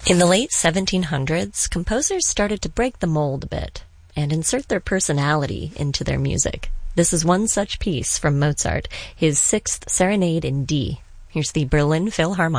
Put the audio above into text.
In the late 1700s, composers started to break the mold a bit and insert their personality into their music. This is one such piece from Mozart, his Sixth Serenade in D. Here's the Berlin Philharmonic.